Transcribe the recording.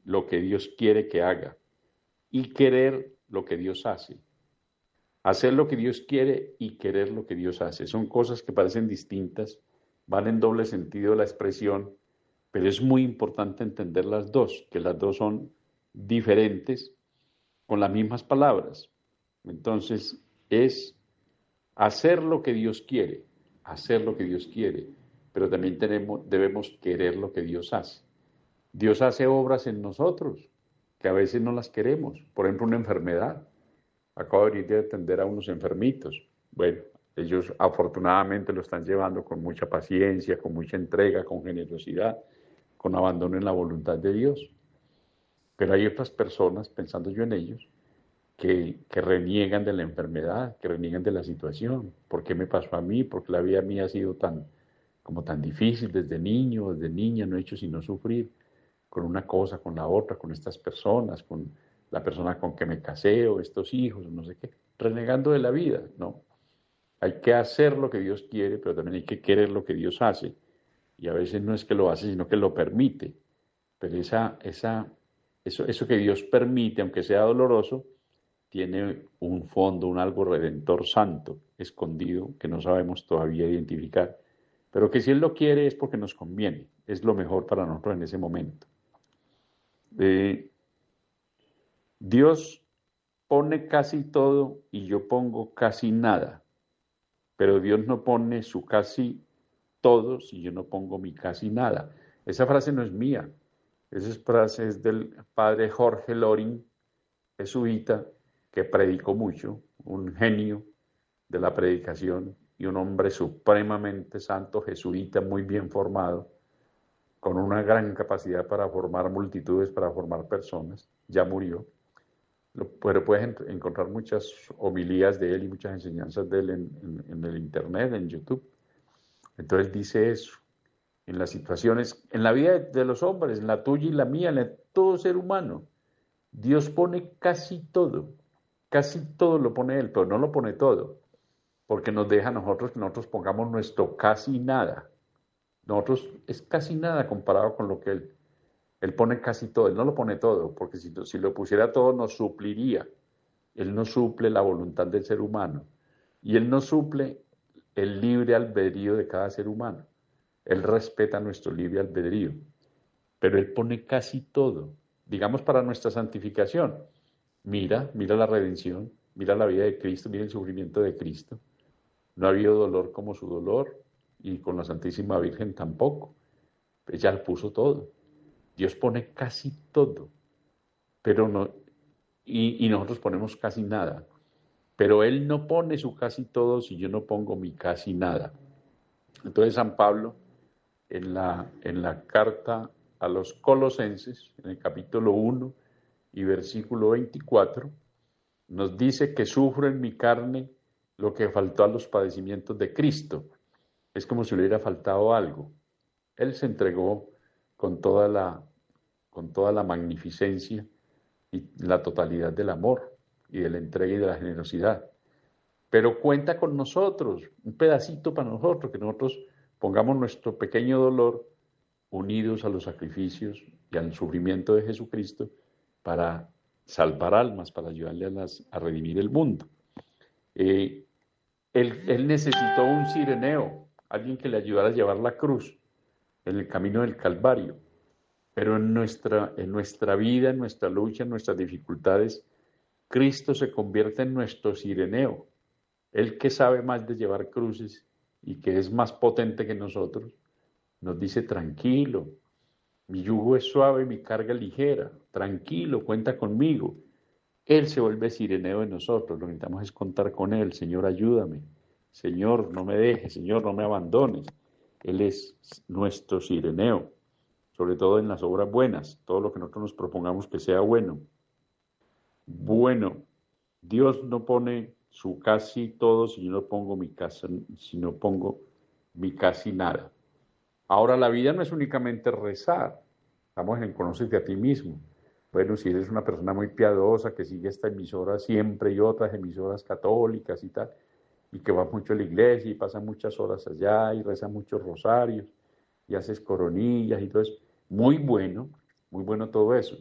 lo que Dios quiere que haga y querer lo que Dios hace. Hacer lo que Dios quiere y querer lo que Dios hace. Son cosas que parecen distintas, van en doble sentido la expresión, pero es muy importante entender las dos, que las dos son diferentes con las mismas palabras. Entonces, es hacer lo que Dios quiere, hacer lo que Dios quiere, pero también debemos querer lo que Dios hace. Dios hace obras en nosotros que a veces no las queremos. Por ejemplo, una enfermedad. Acabo de venir de atender a unos enfermitos. Bueno, ellos afortunadamente lo están llevando con mucha paciencia, con mucha entrega, con generosidad, con abandono en la voluntad de Dios. Pero hay otras personas, pensando yo en ellos, que reniegan de la enfermedad, que reniegan de la situación. ¿Por qué me pasó a mí? Porque la vida mía ha sido como tan difícil desde niño, desde niña, no he hecho sino sufrir con una cosa, con la otra, con estas personas, con la persona con que me casé o estos hijos, no sé qué, renegando de la vida, ¿no? Hay que hacer lo que Dios quiere, pero también hay que querer lo que Dios hace. Y a veces no es que lo hace, sino que lo permite. Pero eso que Dios permite, aunque sea doloroso, tiene un fondo, un algo redentor santo, escondido, que no sabemos todavía identificar. Pero que si Él lo quiere es porque nos conviene, es lo mejor para nosotros en ese momento. Dios pone casi todo y yo pongo casi nada, pero Dios no pone su casi todo si yo no pongo mi casi nada. Esa frase no es mía, esa frase es del padre Jorge Loring, jesuita, que predicó mucho, un genio de la predicación y un hombre supremamente santo, jesuita, muy bien formado, con una gran capacidad para formar multitudes, para formar personas, ya murió. Pero puedes encontrar muchas homilías de él y muchas enseñanzas de él en el internet, en YouTube. Entonces dice eso, en las situaciones, en la vida de los hombres, en la tuya y la mía, en la de todo ser humano, Dios pone casi todo lo pone Él, pero no lo pone todo, porque nos deja a nosotros que nosotros pongamos nuestro casi nada. Nosotros es casi nada comparado con lo que Él pone casi todo, Él no lo pone todo, porque si lo pusiera todo nos supliría. Él no suple la voluntad del ser humano y Él no suple el libre albedrío de cada ser humano. Él respeta nuestro libre albedrío, pero Él pone casi todo, digamos para nuestra santificación. Mira la redención, mira la vida de Cristo, mira el sufrimiento de Cristo. No ha habido dolor como su dolor y con la Santísima Virgen tampoco. Ella lo puso todo. Dios pone casi todo, pero no, y nosotros ponemos casi nada. Pero Él no pone su casi todo si yo no pongo mi casi nada. Entonces San Pablo, en la carta a los Colosenses, en el capítulo 1 y versículo 24, nos dice que sufro en mi carne lo que faltó a los padecimientos de Cristo. Es como si le hubiera faltado algo. Él se entregó con toda la magnificencia y la totalidad del amor y de la entrega y de la generosidad. Pero cuenta con nosotros, un pedacito para nosotros, que nosotros pongamos nuestro pequeño dolor unidos a los sacrificios y al sufrimiento de Jesucristo para salvar almas, para ayudarle a redimir el mundo. Él necesitó un cireneo, alguien que le ayudara a llevar la cruz en el camino del Calvario. Pero en nuestra vida, en nuestra lucha, en nuestras dificultades, Cristo se convierte en nuestro cireneo. Él que sabe más de llevar cruces y que es más potente que nosotros, nos dice tranquilo, mi yugo es suave, mi carga ligera, tranquilo, cuenta conmigo. Él se vuelve cireneo de nosotros, lo que necesitamos es contar con Él. Señor, ayúdame. Señor, no me dejes. Señor, no me abandones. Él es nuestro cireneo, sobre todo en las obras buenas, todo lo que nosotros nos propongamos que sea bueno. Bueno, Dios no pone su casi todo si yo no pongo si no pongo mi casi nada. Ahora, la vida no es únicamente rezar, estamos en conocerte a ti mismo. Bueno, si eres una persona muy piadosa que sigue esta emisora siempre y otras emisoras católicas y tal, y que va mucho a la iglesia y pasa muchas horas allá y reza muchos rosarios y haces coronillas y todo eso, muy bueno todo eso.